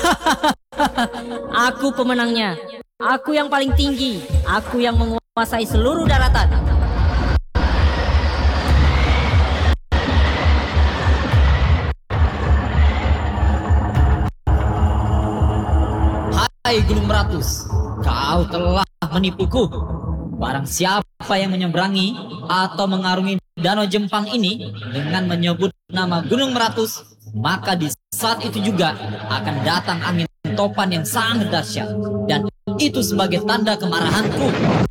Aku pemenangnya. Aku yang paling tinggi. Aku yang menguasai seluruh daratan. Hai Gunung Meratus, kau telah menipuku. Barang siapa yang menyeberangi atau mengarungi Danau Jempang ini dengan menyebut nama Gunung Meratus, maka di saat itu juga akan datang angin topan yang sangat dahsyat. Dan itu sebagai tanda kemarahanku.